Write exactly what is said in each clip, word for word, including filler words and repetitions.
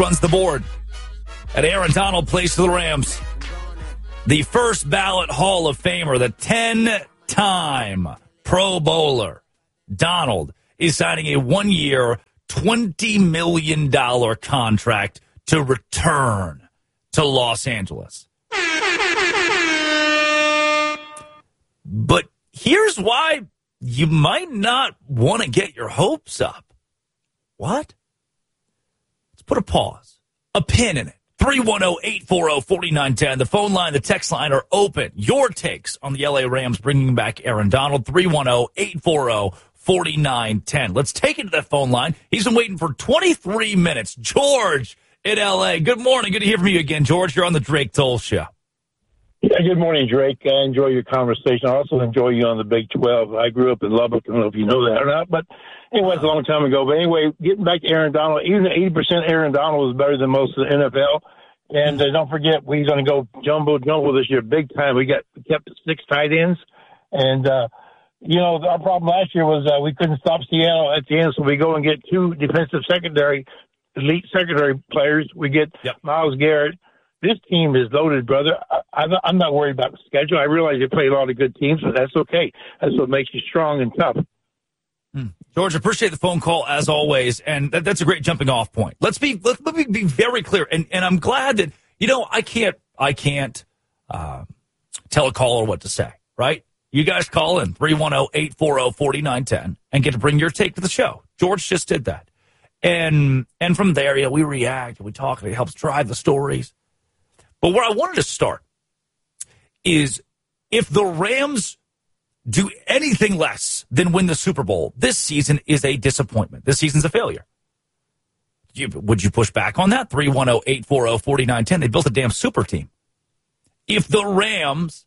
runs the board. At Aaron Donald plays for the Rams. The first ballot Hall of Famer, the ten-time Pro Bowler, Donald, is signing a one-year, twenty million dollars contract to return to Los Angeles. But here's why you might not want to get your hopes up. What? Let's put a pause, a pin in it. three one zero, eight four zero, four nine one zero. The phone line, the text line are open. Your takes on the L A Rams bringing back Aaron Donald, three one zero, eight four zero, four nine one zero. Let's take it to that phone line. He's been waiting for twenty-three minutes. George in L A. Good morning. Good to hear from you again, George. You're on the Drake Toll Show. Yeah, good morning, Drake. I enjoy your conversation. I also enjoy you on the Big twelve. I grew up in Lubbock. I don't know if you know that or not, but anyway, it's a long time ago. But anyway, getting back to Aaron Donald, even eighty percent Aaron Donald was better than most of the N F L. And uh, don't forget, we're going to go jumbo jumbo this year, big time. We got we kept six tight ends, and uh, you know our problem last year was uh, we couldn't stop Seattle at the end, so we go and get two defensive secondary, elite secondary players. We get yep. Myles Garrett. This team is loaded, brother. I, I'm not worried about the schedule. I realize they play a lot of good teams, but that's okay. That's what makes you strong and tough. Hmm. George, appreciate the phone call as always, and that, that's a great jumping off point. Let's be let, let me be very clear, and, and I'm glad that you know I can't I can't uh, tell a caller what to say, right? You guys call in three one zero, eight four zero, four nine one zero and get to bring your take to the show. George just did that, and and from there, yeah, we react, we talk, and it helps drive the stories. But where I wanted to start is if the Rams do anything less than win the Super Bowl, this season is a disappointment. This season's a failure. You, would you push back on that? three one zero, eight four zero, four nine one zero. They built a damn super team. If the Rams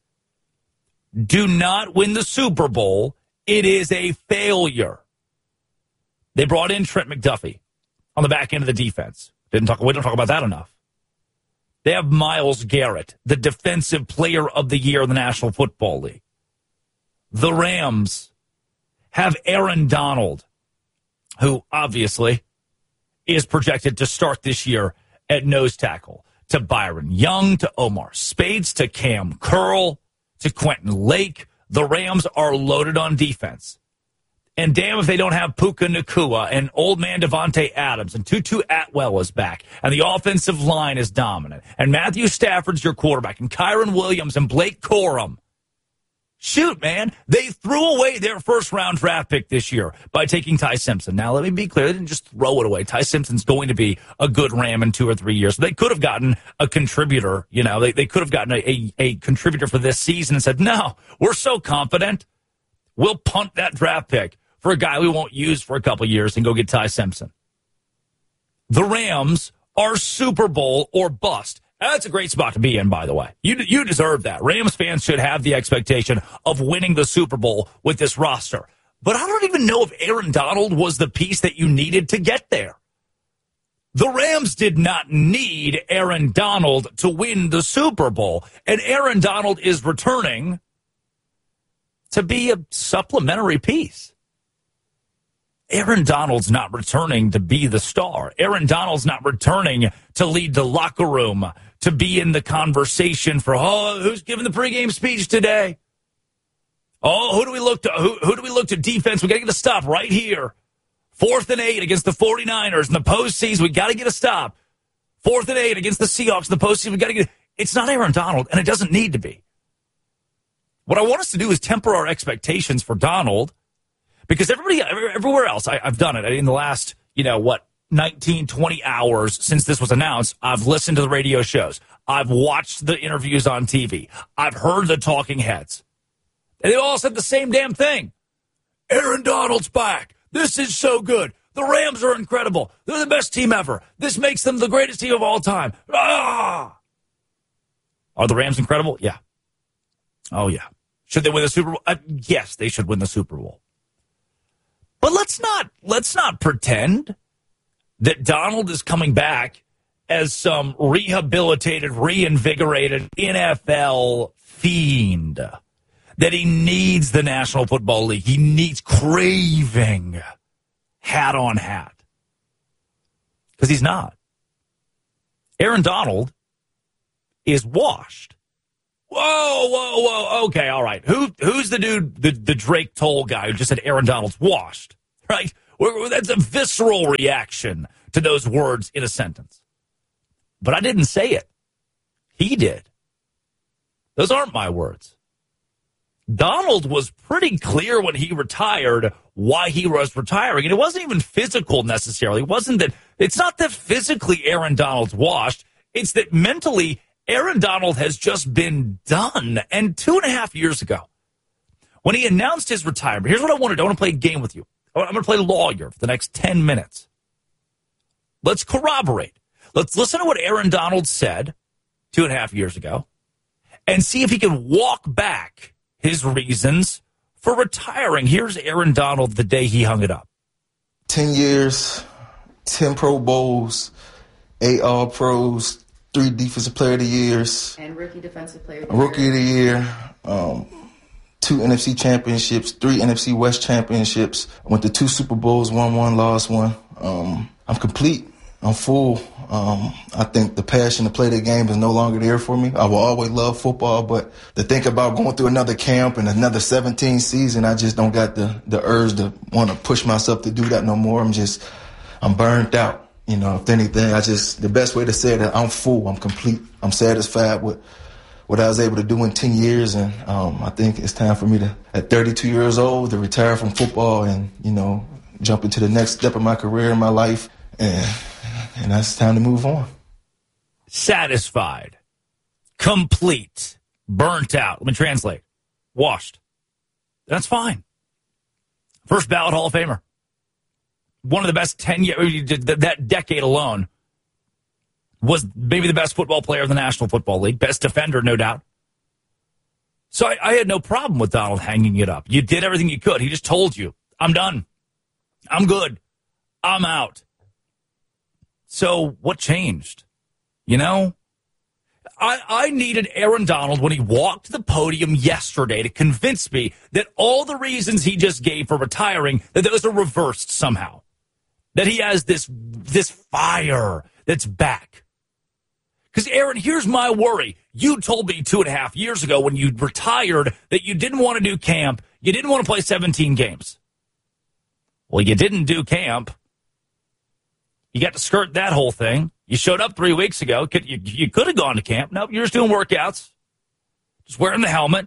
do not win the Super Bowl, it is a failure. They brought in Trent McDuffie on the back end of the defense. Didn't talk. We don't talk about that enough. They have Myles Garrett, the defensive player of the year in the National Football League. The Rams have Aaron Donald, who obviously is projected to start this year at nose tackle, to Byron Young, to Omar Spades, to Cam Curl, to Quentin Lake. The Rams are loaded on defense. And damn if they don't have Puka Nacua and old man Devontae Adams, and Tutu Atwell is back, and the offensive line is dominant, and Matthew Stafford's your quarterback, and Kyron Williams and Blake Corum. Shoot, man, they threw away their first-round draft pick this year by taking Ty Simpson. Now, let me be clear, they didn't just throw it away. Ty Simpson's going to be a good Ram in two or three years. They could have gotten a contributor, you know, they, they could have gotten a, a, a contributor for this season and said, no, we're so confident, we'll punt that draft pick for a guy we won't use for a couple years and go get Ty Simpson. The Rams are Super Bowl or bust. That's a great spot to be in, by the way. You you deserve that. Rams fans should have the expectation of winning the Super Bowl with this roster. But I don't even know if Aaron Donald was the piece that you needed to get there. The Rams did not need Aaron Donald to win the Super Bowl. And Aaron Donald is returning to be a supplementary piece. Aaron Donald's not returning to be the star. Aaron Donald's not returning to lead the locker room, to be in the conversation for, oh, who's giving the pregame speech today? Oh, who do we look to? Who, who do we look to defense? We got to get a stop right here. Fourth and eight against the 49ers in the postseason. We got to get a stop. Fourth and eight against the Seahawks in the postseason. We got to get. It's not Aaron Donald, and it doesn't need to be. What I want us to do is temper our expectations for Donald. Because everybody, everywhere else, I, I've done it in the last, you know, what, nineteen, twenty hours since this was announced. I've listened to the radio shows. I've watched the interviews on T V. I've heard the talking heads. And they all said the same damn thing. Aaron Donald's back. This is so good. The Rams are incredible. They're the best team ever. This makes them the greatest team of all time. Ah! Are the Rams incredible? Yeah. Oh, yeah. Should they win the Super Bowl? Uh, yes, they should win the Super Bowl. But let's not let's not pretend that Donald is coming back as some rehabilitated, reinvigorated N F L fiend, that he needs the National Football League. He needs craving hat on hat. Because he's not. Aaron Donald is washed. Whoa, whoa, whoa. Okay, all right. Who Who's the dude, the, the Drake Toll guy who just said Aaron Donald's washed? Right? That's a visceral reaction to those words in a sentence. But I didn't say it. He did. Those aren't my words. Donald was pretty clear when he retired why he was retiring. And it wasn't even physical necessarily. It wasn't that, it's not that physically Aaron Donald's washed. It's that mentally Aaron Donald has just been done. And two and a half years ago, when he announced his retirement, here's what I want to do. I want to play a game with you. I'm going to play lawyer for the next ten minutes. Let's corroborate. Let's listen to what Aaron Donald said two and a half years ago and see if he can walk back his reasons for retiring. Here's Aaron Donald the day he hung it up. ten years, ten Pro Bowls, eight All-Pros, three Defensive Player of the Years. And Rookie Defensive Player of the Year. Rookie of the Year. Um, two N F C championships, three N F C West championships. I went to two Super Bowls, won one, lost one. Um, I'm complete. I'm full. Um, I think the passion to play the game is no longer there for me. I will always love football, but to think about going through another camp and another seventeen season, I just don't got the, the urge to want to push myself to do that no more. I'm just, I'm burnt out. You know, if anything, I just, the best way to say it is I'm full. I'm complete. I'm satisfied with what I was able to do in ten years. And um, I think it's time for me to, at thirty-two years old, to retire from football and, you know, jump into the next step of my career in my life. And, and that's time to move on. Satisfied, complete, burnt out. Let me translate. Washed. That's fine. First ballot Hall of Famer. One of the best ten years, that decade alone, was maybe the best football player in the National Football League. Best defender, no doubt. So I, I had no problem with Donald hanging it up. You did everything you could. He just told you, I'm done. I'm good. I'm out. So what changed? You know, I, I needed Aaron Donald when he walked to the podium yesterday to convince me that all the reasons he just gave for retiring, that those are reversed somehow. That he has this, this fire that's back. Because, Aaron, here's my worry. You told me two and a half years ago when you retired that you didn't want to do camp. You didn't want to play seventeen games. Well, you didn't do camp. You got to skirt that whole thing. You showed up three weeks ago. Could, you, you could have gone to camp. Nope, you're just doing workouts. Just wearing the helmet.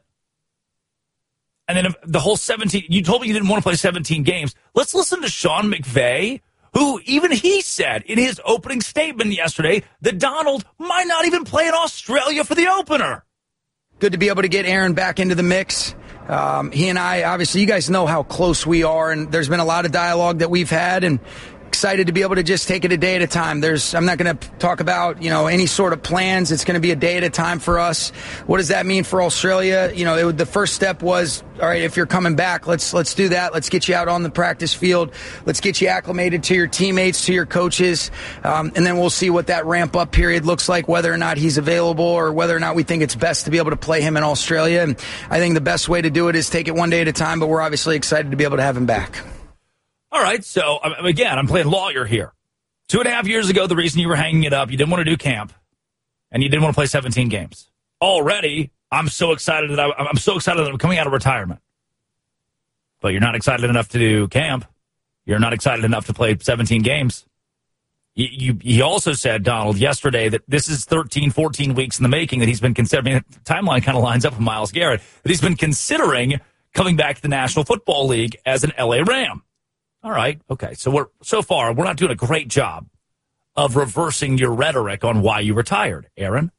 And then the whole seventeen, you told me you didn't want to play seventeen games. Let's listen to Sean McVay, who even he said in his opening statement yesterday that Donald might not even play in Australia for the opener. Good to be able to get Aaron back into the mix. Um, he and I, obviously, you guys know how close we are, and there's been a lot of dialogue that we've had, and excited to be able to just take it a day at a time. There's, I'm not going to talk about, you know, any sort of plans. It's going to be a day at a time for us. What does that mean for Australia? You know, it, the first step was, all right, if you're coming back, let's let's do that. Let's get you out on the practice field. Let's get you acclimated to your teammates, to your coaches, um, and then we'll see what that ramp-up period looks like, whether or not he's available or whether or not we think it's best to be able to play him in Australia. And I think the best way to do it is take it one day at a time, but we're obviously excited to be able to have him back. All right, so, again, I'm playing lawyer here. Two and a half years ago, the reason you were hanging it up, you didn't want to do camp, and you didn't want to play seventeen games. Already, I'm so excited that I, I'm so excited that I'm coming out of retirement. But you're not excited enough to do camp. You're not excited enough to play seventeen games. You, you, he also said, Donald, yesterday that this is thirteen, fourteen weeks in the making that he's been considering. I mean, the timeline kind of lines up with Myles Garrett, that he's been considering coming back to the National Football League as an L A Ram. All right, okay. So we're so far we're not doing a great job of reversing your rhetoric on why you retired, Aaron.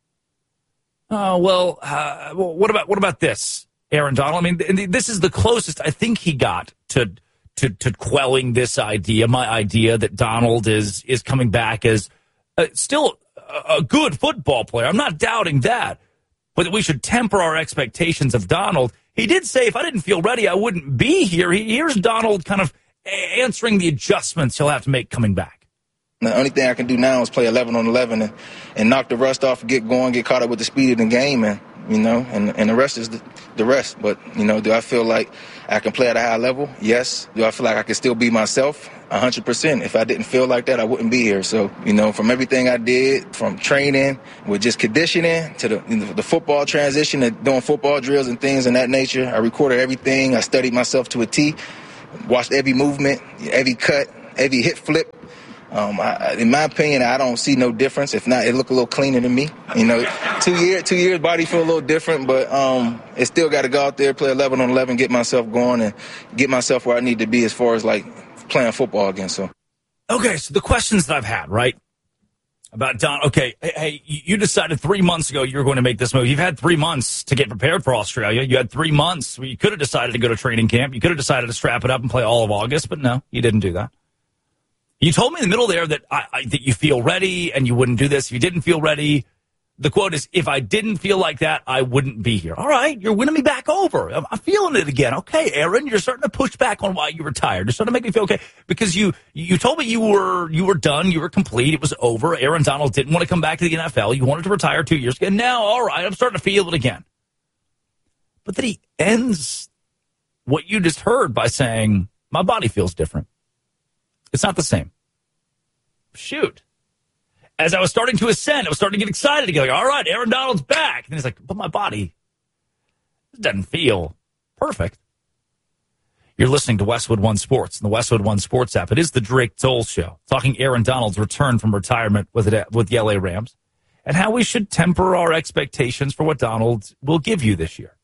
Oh uh, well, uh, well, what about what about this, Aaron Donald? I mean, this is the closest I think he got to to to quelling this idea, my idea that Donald is is coming back as uh, still a, a good football player. I'm not doubting that, but that we should temper our expectations of Donald. He did say, if I didn't feel ready, I wouldn't be here. He, here's Donald kind of answering the adjustments he'll have to make coming back. The only thing I can do now is play eleven on eleven and, and knock the rust off, get going, get caught up with the speed of the game. And you know, and, and the rest is the, the rest. But, you know, do I feel like I can play at a high level? Yes. Do I feel like I can still be myself? one hundred percent. If I didn't feel like that, I wouldn't be here. So, you know, from everything I did, from training, with just conditioning, to the, you know, the football transition, to doing football drills and things of that nature, I recorded everything. I studied myself to a T, watched every movement, every cut, every hit flip. Um, I, in my opinion, I don't see no difference. If not, it look a little cleaner to me. You know, two years, two years, body feel a little different, but um, it still got to go out there, play eleven on eleven, get myself going, and get myself where I need to be as far as like playing football again. So, okay, so the questions that I've had, right, about Don. Okay, hey, hey, you decided three months ago you were going to make this move. You've had three months to get prepared for Australia. You had three months. You could have decided to go to training camp. You could have decided to strap it up and play all of August, but no, you didn't do that. You told me in the middle there that I, I, that you feel ready and you wouldn't do this if you didn't feel ready. The quote is, if I didn't feel like that, I wouldn't be here. All right, you're winning me back over. I'm, I'm feeling it again. Okay, Aaron, you're starting to push back on why you retired. You're starting to make me feel okay because you you told me you were you were done, you were complete, it was over. Aaron Donald didn't want to come back to the N F L. You wanted to retire two years ago. And now, all right, I'm starting to feel it again. But then he ends what you just heard by saying, my body feels different. It's not the same. Shoot. As I was starting to ascend, I was starting to get excited again. Like, all right, Aaron Donald's back. And he's like, but my body doesn't feel perfect. You're listening to Westwood One Sports and the Westwood One Sports app. It is the Drake Toll Show, talking Aaron Donald's return from retirement with it, with the L A Rams and how we should temper our expectations for what Donald will give you this year.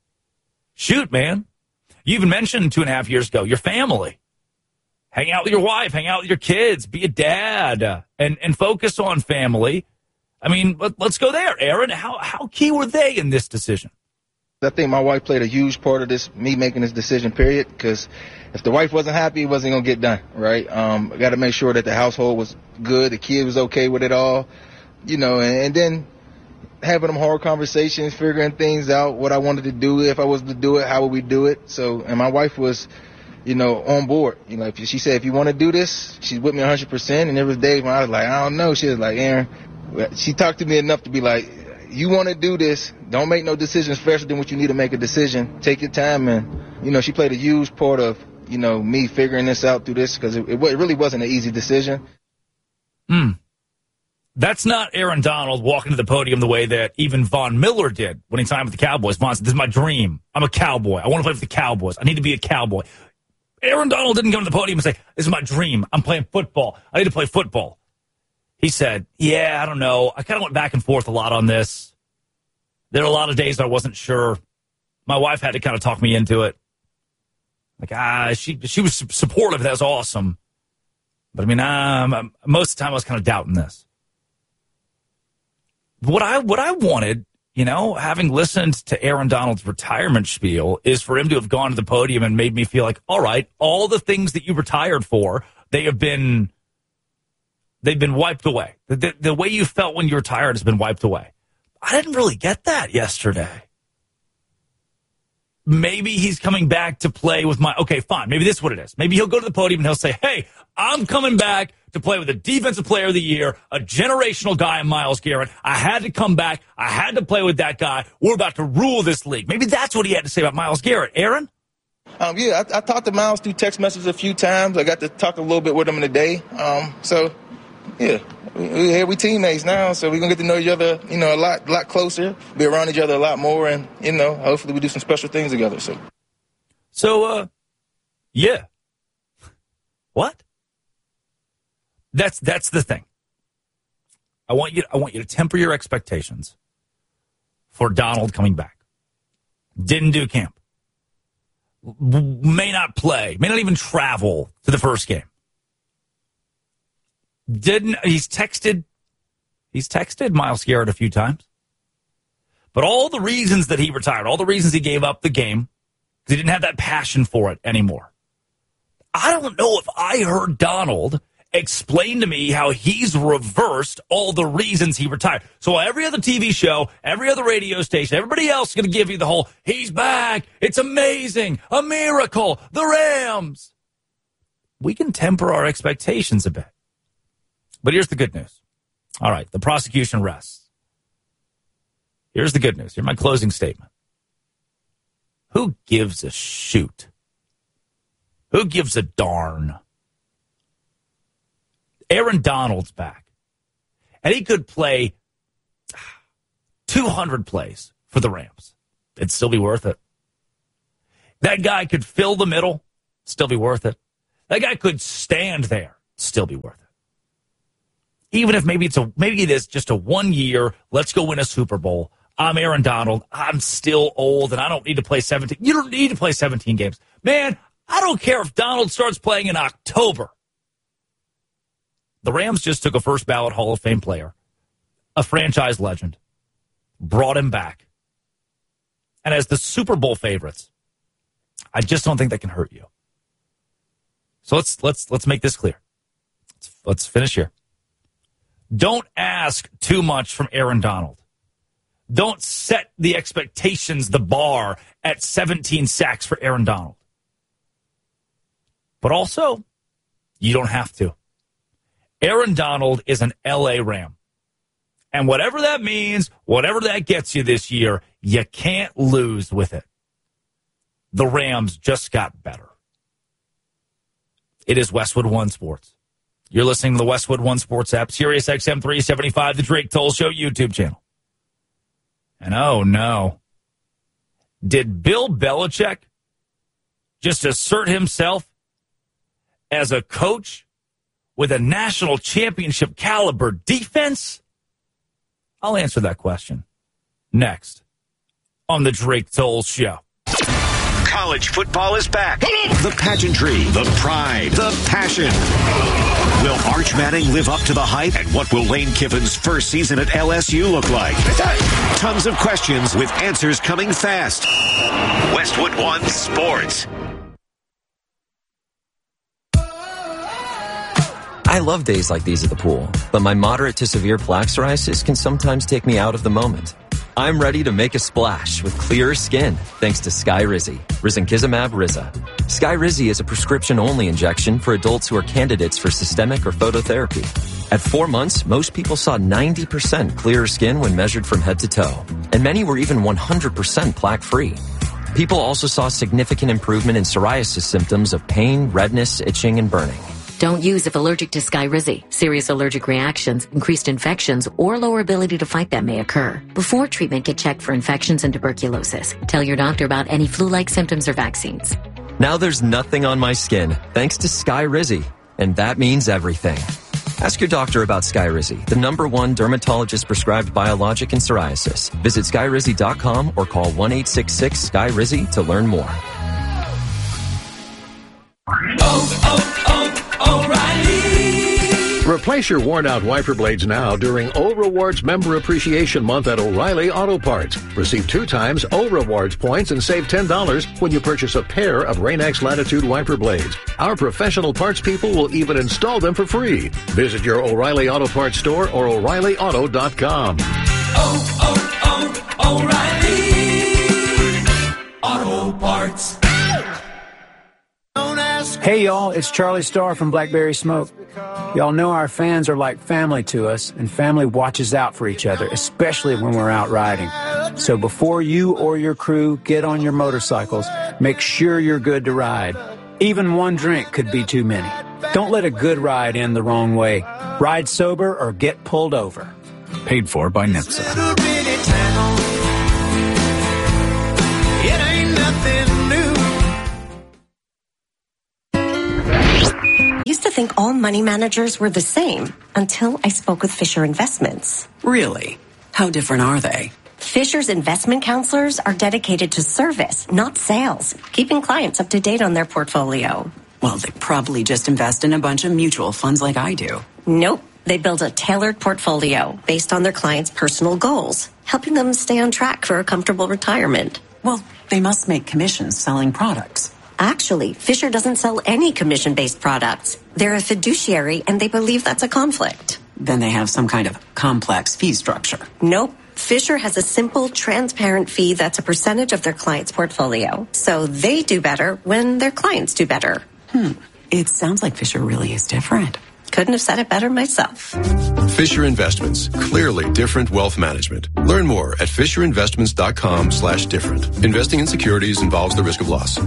Shoot, man. You even mentioned two and a half years ago, your family. Hang out with your wife, hang out with your kids, be a dad, uh, and, and focus on family. I mean, let, let's go there, Aaron. How how key were they in this decision? I think my wife played a huge part of this, me making this decision, period, because if the wife wasn't happy, it wasn't going to get done, right? Um, I got to make sure that the household was good, the kid was okay with it all, you know, and, and then having them hard conversations, figuring things out, what I wanted to do, if I was to do it, how would we do it? So, and my wife was, you know, on board. You know, if she said, if you want to do this, she's with me one hundred percent. And there was days when I was like, I don't know. She was like, Aaron, she talked to me enough to be like, you want to do this, don't make no decisions faster than what you need to make a decision. Take your time. And, you know, she played a huge part of, you know, me figuring this out through this because it, it really wasn't an easy decision. Hmm. That's not Aaron Donald walking to the podium the way that even Von Miller did when he signed with the Cowboys. Von said, this is my dream. I'm a Cowboy. I want to play for the Cowboys. I need to be a Cowboy. Aaron Donald didn't come to the podium and say, this is my dream. I'm playing football. I need to play football. He said, yeah, I don't know. I kind of went back and forth a lot on this. There were a lot of days I wasn't sure. My wife had to kind of talk me into it. Like, ah, she she was supportive. That was awesome. But, I mean, um, most of the time I was kind of doubting this. What I what I wanted, you know, having listened to Aaron Donald's retirement spiel, is for him to have gone to the podium and made me feel like, all right, all the things that you retired for, they have been, they've been wiped away. The, the, the way you felt when you retired has been wiped away. I didn't really get that yesterday. Maybe he's coming back to play with my, okay, fine, maybe this is what it is. Maybe he'll go to the podium and he'll say, hey, I'm coming back to play with the Defensive Player of the Year, a generational guy in Myles Garrett. I had to come back. I had to play with that guy. We're about to rule this league. Maybe that's what he had to say about Myles Garrett. Aaron? Um, yeah, I, I talked to Myles through text messages a few times. I got to talk a little bit with him today. Um, so, yeah, we, we, we teammates now, so we're going to get to know each other, you know, a lot, lot closer, be around each other a lot more, and, you know, hopefully we do some special things together. So, so uh, yeah. What? That's that's the thing. I want you. I want you to temper your expectations for Donald coming back. Didn't do camp. May not play. May not even travel to the first game. Didn't. He's texted. He's texted Myles Garrett a few times. But all the reasons that he retired, all the reasons he gave up the game, because he didn't have that passion for it anymore. I don't know if I heard Donald explain to me how he's reversed all the reasons he retired. So every other T V show, every other radio station, everybody else is going to give you the whole, he's back, it's amazing, a miracle, the Rams. We can temper our expectations a bit. But here's the good news. All right, the prosecution rests. Here's the good news. Here's my closing statement. Who gives a shoot? Who gives a darn? Aaron Donald's back. And he could play two hundred plays for the Rams. It'd still be worth it. That guy could fill the middle, still be worth it. That guy could stand there, still be worth it. Even if maybe it's a maybe it is just a one year, let's go win a Super Bowl. I'm Aaron Donald. I'm still old, and I don't need to play seventeen. You don't need to play seventeen games. Man, I don't care if Donald starts playing in October. The Rams just took a first ballot Hall of Fame player, a franchise legend, brought him back. And as the Super Bowl favorites, I just don't think that can hurt you. So let's let's let's make this clear. Let's, let's finish here. Don't ask too much from Aaron Donald. Don't set the expectations, the bar, at seventeen sacks for Aaron Donald. But also, you don't have to. Aaron Donald is an L A Ram. And whatever that means, whatever that gets you this year, you can't lose with it. The Rams just got better. It is Westwood One Sports. You're listening to the Westwood One Sports app, Sirius X M three seventy-five, the Drake Toll Show YouTube channel. And oh no, did Bill Belichick just assert himself as a coach with a national championship caliber defense? I'll answer that question next on the Drake Toll Show. College football is back. The pageantry, the pride, the passion. Will Arch Manning live up to the hype? And what will Lane Kiffin's first season at L S U look like? Tons of questions with answers coming fast. Westwood One Sports. I love days like these at the pool, but my moderate to severe plaque psoriasis can sometimes take me out of the moment. I'm ready to make a splash with clearer skin thanks to Skyrizi, risankizumab Riza. Skyrizi is a prescription-only injection for adults who are candidates for systemic or phototherapy. At four months, most people saw ninety percent clearer skin when measured from head to toe, and many were even one hundred percent plaque-free. People also saw significant improvement in psoriasis symptoms of pain, redness, itching, and burning. Don't use if allergic to Skyrizi. Serious allergic reactions, increased infections, or lower ability to fight them may occur. Before treatment, get checked for infections and tuberculosis. Tell your doctor about any flu-like symptoms or vaccines. Now there's nothing on my skin thanks to Skyrizi, and that means everything. Ask your doctor about Skyrizi, the number one dermatologist-prescribed biologic in psoriasis. Visit skyrizi dot com or call one eight six six Skyrizi to learn more. Oh, oh, oh. O'Reilly. Replace your worn-out wiper blades now during O Rewards Member Appreciation Month at O'Reilly Auto Parts. Receive two times O Rewards points and save ten dollars when you purchase a pair of Rain-X Latitude wiper blades. Our professional parts people will even install them for free. Visit your O'Reilly Auto Parts store or O'Reilly Auto dot com. Oh, oh, oh, O'Reilly Auto Parts. Hey y'all, it's Charlie Starr from Blackberry Smoke. Y'all know our fans are like family to us, and family watches out for each other, especially when we're out riding. So before you or your crew get on your motorcycles, make sure you're good to ride. Even one drink could be too many. Don't let a good ride end the wrong way. Ride sober or get pulled over. Paid for by NHTSA. It ain't nothing new. I used to think all money managers were the same until I spoke with Fisher Investments. Really? How different are they? Fisher's investment counselors are dedicated to service, not sales, keeping clients up to date on their portfolio. Well, they probably just invest in a bunch of mutual funds like I do. Nope. They build a tailored portfolio based on their clients' personal goals, helping them stay on track for a comfortable retirement. Well, they must make commissions selling products. Actually, Fisher doesn't sell any commission-based products. They're a fiduciary, and they believe that's a conflict. Then they have some kind of complex fee structure. Nope. Fisher has a simple, transparent fee that's a percentage of their client's portfolio. So they do better when their clients do better. Hmm. It sounds like Fisher really is different. Couldn't have said it better myself. Fisher Investments. Clearly different wealth management. Learn more at FisherInvestments.com slash different. Investing in securities involves the risk of loss.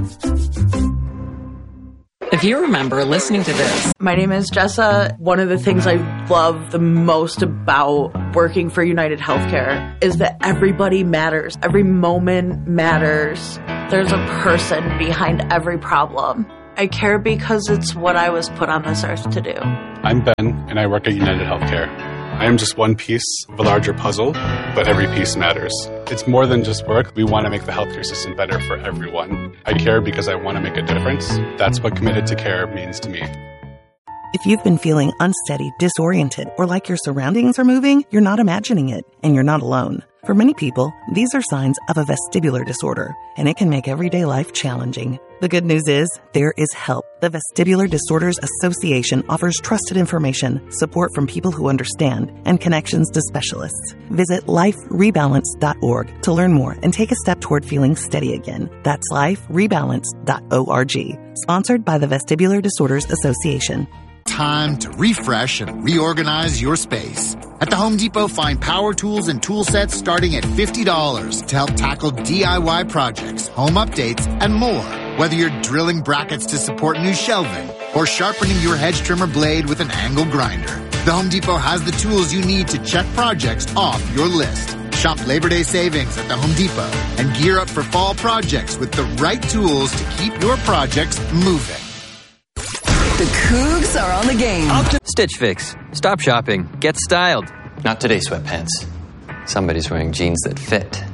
If you remember listening to this. My name is Jessa. One of the things I love the most about working for United Healthcare is that everybody matters. Every moment matters. There's a person behind every problem. I care because it's what I was put on this earth to do. I'm Ben, and I work at United Healthcare. I am just one piece of a larger puzzle, but every piece matters. It's more than just work. We want to make the healthcare system better for everyone. I care because I want to make a difference. That's what committed to care means to me. If you've been feeling unsteady, disoriented, or like your surroundings are moving, you're not imagining it, and you're not alone. For many people, these are signs of a vestibular disorder, and it can make everyday life challenging. The good news is, there is help. The Vestibular Disorders Association offers trusted information, support from people who understand, and connections to specialists. Visit life rebalance dot org to learn more and take a step toward feeling steady again. That's life rebalance dot org. Sponsored by the Vestibular Disorders Association. Time to refresh and reorganize your space. At the Home Depot, find power tools and tool sets starting at fifty dollars to help tackle D I Y projects, home updates, and more. Whether you're drilling brackets to support new shelving or sharpening your hedge trimmer blade with an angle grinder, the Home Depot has the tools you need to check projects off your list. Shop Labor Day savings at the Home Depot and gear up for fall projects with the right tools to keep your projects moving. The Cougs are on the game. Stitch Fix. Stop shopping. Get styled. Not today, sweatpants. Somebody's wearing jeans that fit.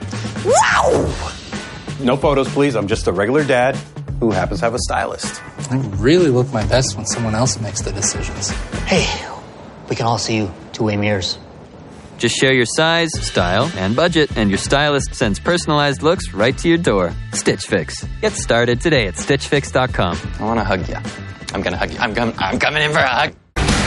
Wow! No photos, please. I'm just a regular dad who happens to have a stylist. I really look my best when someone else makes the decisions. Hey, we can all see you two-way mirrors. Just share your size, style, and budget, and your stylist sends personalized looks right to your door. Stitch Fix. Get started today at stitch fix dot com. I want to hug you. I'm going to hug you. I'm, com- I'm coming in for a hug.